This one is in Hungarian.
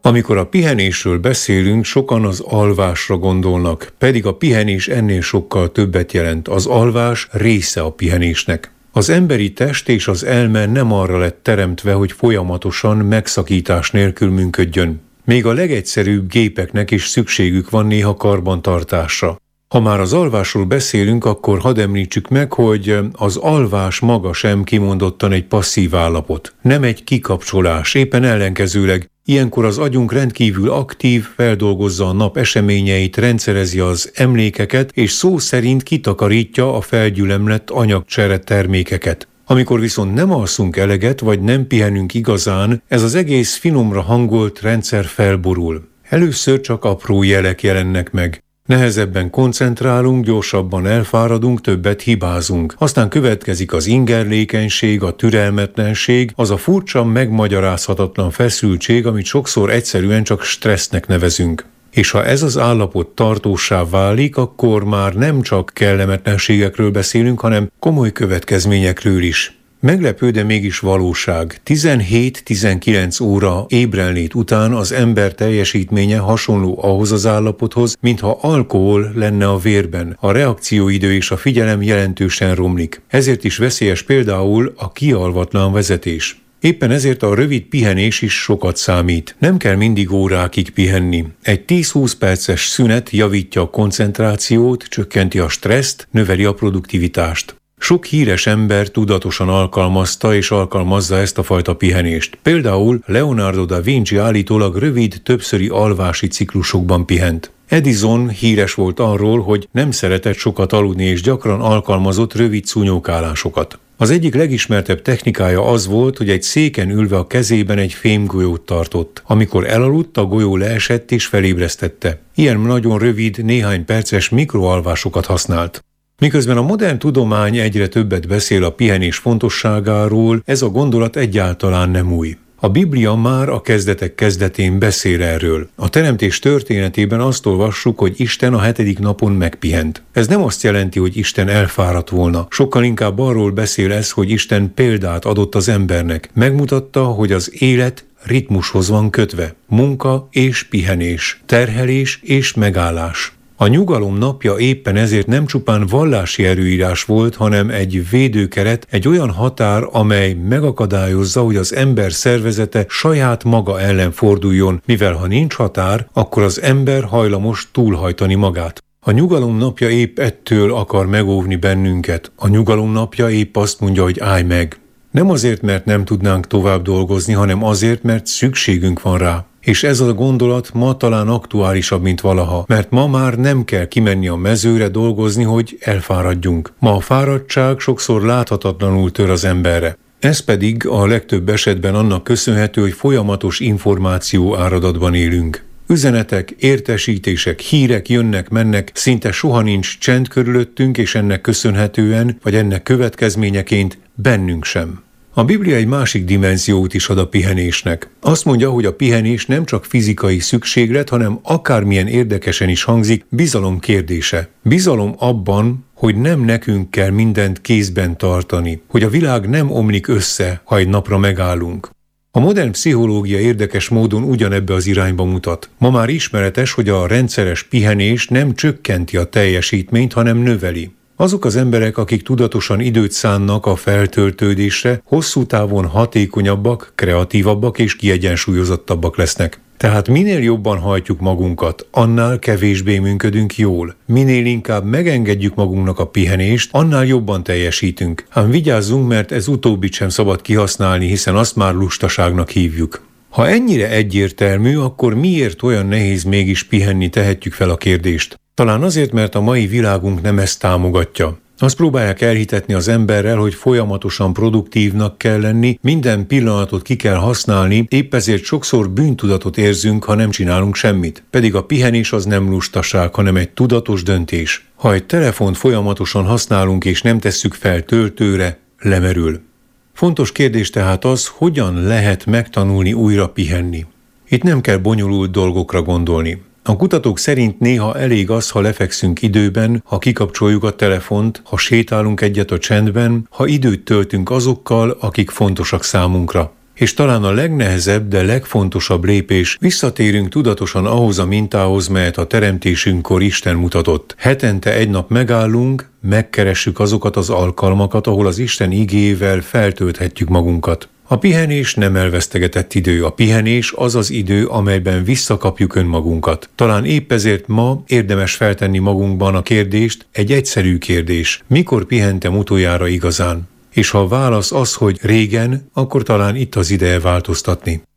Amikor a pihenésről beszélünk, sokan az alvásra gondolnak, pedig a pihenés ennél sokkal többet jelent. Az alvás része a pihenésnek. Az emberi test és az elme nem arra lett teremtve, hogy folyamatosan megszakítás nélkül működjön. Még a legegyszerűbb gépeknek is szükségük van néha karbantartásra. Ha már az alvásról beszélünk, akkor hadd említsük meg, hogy az alvás maga sem kimondottan egy passzív állapot. Nem egy kikapcsolás, éppen ellenkezőleg. Ilyenkor az agyunk rendkívül aktív, feldolgozza a nap eseményeit, rendszerezi az emlékeket, és szó szerint kitakarítja a felgyülemlett anyagcsere termékeket. Amikor viszont nem alszunk eleget, vagy nem pihenünk igazán, ez az egész finomra hangolt rendszer felborul. Először csak apró jelek jelennek meg. Nehezebben koncentrálunk, gyorsabban elfáradunk, többet hibázunk. Aztán következik az ingerlékenység, a türelmetlenség, az a furcsa, megmagyarázhatatlan feszültség, amit sokszor egyszerűen csak stressznek nevezünk. És ha ez az állapot tartóssá válik, akkor már nem csak kellemetlenségekről beszélünk, hanem komoly következményekről is. Meglepő, de mégis valóság. 17-19 óra ébrenlét után az ember teljesítménye hasonló ahhoz az állapothoz, mintha alkohol lenne a vérben. A reakcióidő és a figyelem jelentősen romlik. Ezért is veszélyes például a kialvatlan vezetés. Éppen ezért a rövid pihenés is sokat számít. Nem kell mindig órákig pihenni. Egy 10-20 perces szünet javítja a koncentrációt, csökkenti a stresszt, növeli a produktivitást. Sok híres ember tudatosan alkalmazta és alkalmazza ezt a fajta pihenést. Például Leonardo da Vinci állítólag rövid, többszöri alvási ciklusokban pihent. Edison híres volt arról, hogy nem szeretett sokat aludni és gyakran alkalmazott rövid szúnyókálásokat. Az egyik legismertebb technikája az volt, hogy egy széken ülve a kezében egy fémgolyót tartott. Amikor elaludt, a golyó leesett és felébresztette. Ilyen nagyon rövid, néhány perces mikroalvásokat használt. Miközben a modern tudomány egyre többet beszél a pihenés fontosságáról, ez a gondolat egyáltalán nem új. A Biblia már a kezdetek kezdetén beszél erről. A teremtés történetében azt olvassuk, hogy Isten a 7. napon megpihent. Ez nem azt jelenti, hogy Isten elfáradt volna. Sokkal inkább arról beszél ez, hogy Isten példát adott az embernek. Megmutatta, hogy az élet ritmushoz van kötve. Munka és pihenés, terhelés és megállás. A nyugalom napja éppen ezért nem csupán vallási előírás volt, hanem egy védőkeret, egy olyan határ, amely megakadályozza, hogy az ember szervezete saját maga ellen forduljon, mivel ha nincs határ, akkor az ember hajlamos túlhajtani magát. A nyugalom napja épp ettől akar megóvni bennünket. A nyugalom napja épp azt mondja, hogy állj meg. Nem azért, mert nem tudnánk tovább dolgozni, hanem azért, mert szükségünk van rá. És ez a gondolat ma talán aktuálisabb, mint valaha, mert ma már nem kell kimenni a mezőre dolgozni, hogy elfáradjunk. Ma a fáradtság sokszor láthatatlanul tör az emberre. Ez pedig a legtöbb esetben annak köszönhető, hogy folyamatos információ áradatban élünk. Üzenetek, értesítések, hírek jönnek-mennek, szinte soha nincs csend körülöttünk, és ennek köszönhetően, vagy ennek következményeként bennünk sem. A Biblia egy másik dimenziót is ad a pihenésnek. Azt mondja, hogy a pihenés nem csak fizikai szükséglet, hanem akármilyen érdekesen is hangzik, bizalom kérdése. Bizalom abban, hogy nem nekünk kell mindent kézben tartani, hogy a világ nem omlik össze, ha egy napra megállunk. A modern pszichológia érdekes módon ugyanebbe az irányba mutat. Ma már ismeretes, hogy a rendszeres pihenés nem csökkenti a teljesítményt, hanem növeli. Azok az emberek, akik tudatosan időt szánnak a feltöltődésre, hosszú távon hatékonyabbak, kreatívabbak és kiegyensúlyozottabbak lesznek. Tehát minél jobban hajtjuk magunkat, annál kevésbé működünk jól. Minél inkább megengedjük magunknak a pihenést, annál jobban teljesítünk. Ám vigyázzunk, mert ez utóbbit sem szabad kihasználni, hiszen azt már lustaságnak hívjuk. Ha ennyire egyértelmű, akkor miért olyan nehéz mégis pihenni, tehetjük fel a kérdést. Talán azért, mert a mai világunk nem ezt támogatja. Azt próbálják elhitetni az emberrel, hogy folyamatosan produktívnak kell lenni, minden pillanatot ki kell használni, épp ezért sokszor bűntudatot érzünk, ha nem csinálunk semmit. Pedig a pihenés az nem lustaság, hanem egy tudatos döntés. Ha egy telefont folyamatosan használunk és nem tesszük fel töltőre, lemerül. Fontos kérdés tehát az, hogyan lehet megtanulni újra pihenni. Itt nem kell bonyolult dolgokra gondolni. A kutatók szerint néha elég az, ha lefekszünk időben, ha kikapcsoljuk a telefont, ha sétálunk egyet a csendben, ha időt töltünk azokkal, akik fontosak számunkra. És talán a legnehezebb, de legfontosabb lépés, visszatérünk tudatosan ahhoz a mintához, melyet a teremtésünkkor Isten mutatott. Hetente egy nap megállunk, megkeressük azokat az alkalmakat, ahol az Isten igével feltölthetjük magunkat. A pihenés nem elvesztegetett idő, a pihenés az az idő, amelyben visszakapjuk önmagunkat. Talán épp ezért ma érdemes feltenni magunkban a kérdést, egy egyszerű kérdés: mikor pihentem utoljára igazán? És ha a válasz az, hogy régen, akkor talán itt az ideje változtatni.